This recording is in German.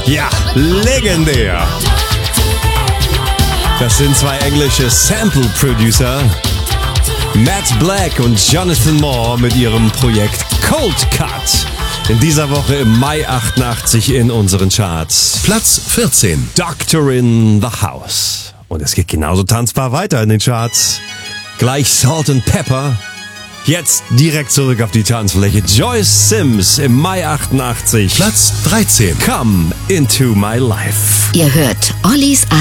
Ja, legendär. Das sind zwei englische Sample-Producer, Matt Black und Jonathan Moore mit ihrem Projekt Cold Cut. In dieser Woche im Mai 88 in unseren Charts. Platz 14. Doctor in the House. Und es geht genauso tanzbar weiter in den Charts. Gleich Salt and Pepper. Jetzt direkt zurück auf die Tanzfläche. Joyce Sims im Mai 88. Platz 13. Come into my life. Ihr hört Ollis